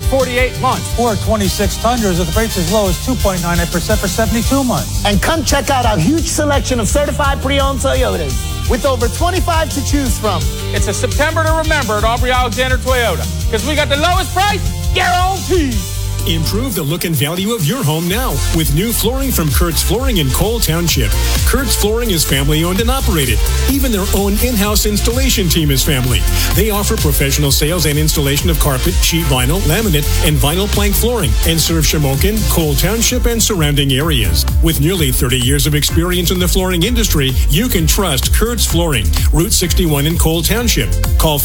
48 months. Or 26 Tundras at the rates as low as 2.98% for 72 months. And come check out our huge selection of certified pre-owned Toyotas with over 25 to choose from. It's a September to remember at Aubrey Alexander Toyota, because we got the lowest price guaranteed. Improve the look and value of your home now with new flooring from Kurtz Flooring in Cole Township. Kurtz Flooring is family-owned and operated. Even their own in-house installation team is family. They offer professional sales and installation of carpet, sheet vinyl, laminate, and vinyl plank flooring and serve Shamokin, Cole Township, and surrounding areas. With nearly 30 years of experience in the flooring industry, you can trust Kurtz Flooring, Route 61 in Cole Township. Call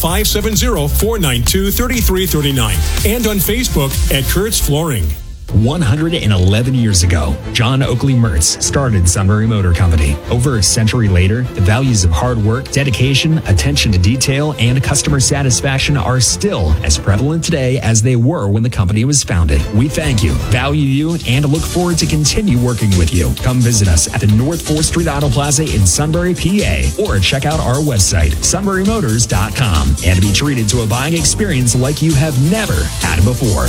570-492-3339 and on Facebook at Kurtz Flooring. 111 years ago, John Oakley Mertz started Sunbury Motor Company. Over a century later, the values of hard work, dedication, attention to detail, and customer satisfaction are still as prevalent today as they were when the company was founded. We thank you, value you, and look forward to continue working with you. Come visit us at the North 4th Street Auto Plaza in Sunbury, PA, or check out our website, sunburymotors.com, and be treated to a buying experience like you have never had before.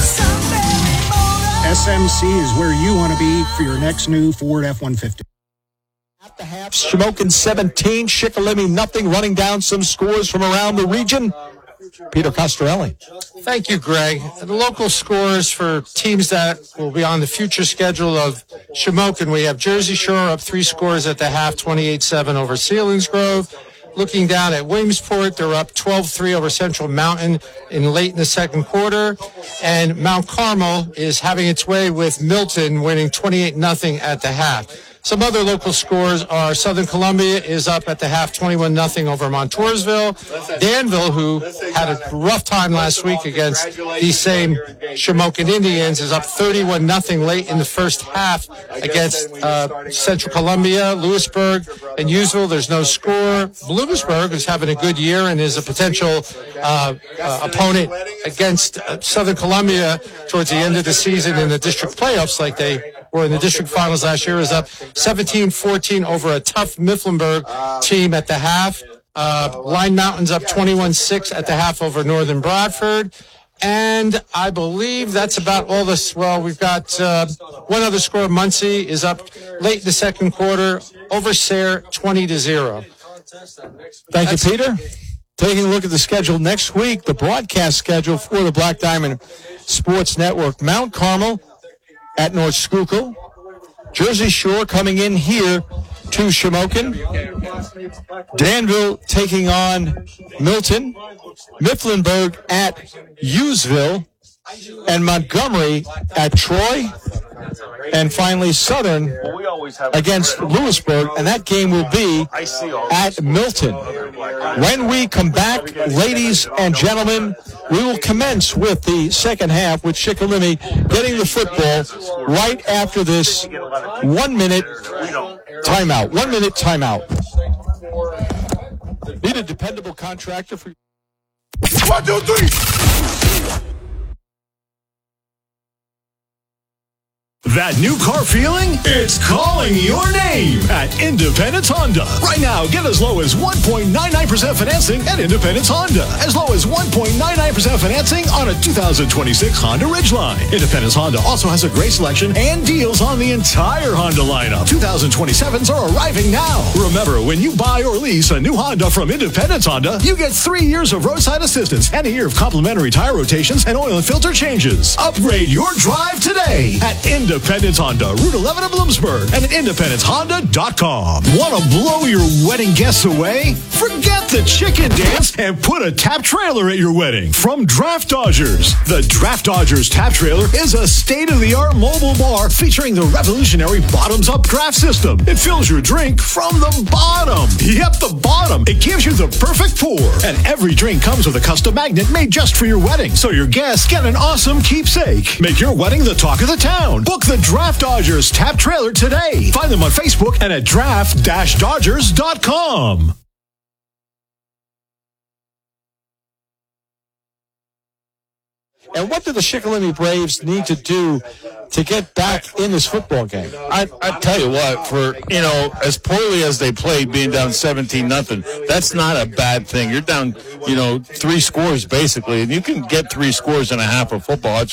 SMC is where you want to be for your next new Ford F-150. At the half, Shamokin 17, Shikellamy nothing, running down some scores from around the region. Peter Costarelli. Thank you, Greg. The local scores for teams that will be on the future schedule of Shamokin, we have Jersey Shore up 3 scores at the half, 28-7 over Selinsgrove. Looking down at Williamsport, they're up 12-3 over Central Mountain late in the second quarter. And Mount Carmel is having its way with Milton winning 28-0 at the half. Some other local scores are Southern Columbia is up at the half 21-0 over Montoursville. Danville, who had a rough time last week against these same Shamokin Indians, is up 31-0 late in the first half against Central Columbia. Lewisburg and Hughesville, there's no score. Bloomsburg is having a good year and is a potential opponent against Southern Columbia towards the end of the season in the district playoffs, like they were in the district finals last year, is up 17-14 over a tough Mifflinburg team at the half. Line Mountain's up 21-6 at the half over Northern Bradford. And I believe that's about all this. Well, we've got one other score. Muncie is up late in the second quarter over Sayre 20-0. Thank you, Peter. Taking a look at the schedule next week, the broadcast schedule for the Black Diamond Sports Network. Mount Carmel at North Schuylkill. Jersey Shore coming in here to Shamokin. Danville taking on Milton. Mifflinburg at Hughesville. And Montgomery at Troy. And finally Southern against Lewisburg. And that game will be at Milton. When we come back, ladies and gentlemen, we will commence with the second half with Shikellamy getting the football right after this 1 minute timeout. 1 minute timeout. Need a dependable contractor for... 1, 2, 3. That new car feeling? It's calling your name at Independence Honda. Right now, get as low as 1.99% financing at Independence Honda. As low as 1.99% financing on a 2026 Honda Ridgeline. Independence Honda also has a great selection and deals on the entire Honda lineup. 2027s are arriving now. Remember, when you buy or lease a new Honda from Independence Honda, you get 3 years of roadside assistance and a year of complimentary tire rotations and oil and filter changes. Upgrade your drive today at Independence Honda, Route 11 of Bloomsburg, and at IndependenceHonda.com. Want to blow your wedding guests away? Forget the chicken dance and put a tap trailer at your wedding from Draft Dodgers. The Draft Dodgers tap trailer is a state-of-the-art mobile bar featuring the revolutionary bottoms-up draft system. It fills your drink from the bottom. Yep, the bottom. It gives you the perfect pour. And every drink comes with a custom magnet made just for your wedding, so your guests get an awesome keepsake. Make your wedding the talk of the town. Book the Draft Dodgers tap trailer today. Find them on Facebook and at draft-dodgers.com. And what do the Shikellamy Braves need to do to get back in this football game? I tell you what, for, as poorly as they played, being down 17-0, that's not a bad thing. You're down, 3 scores basically, and you can get 3 scores in a half of football. It's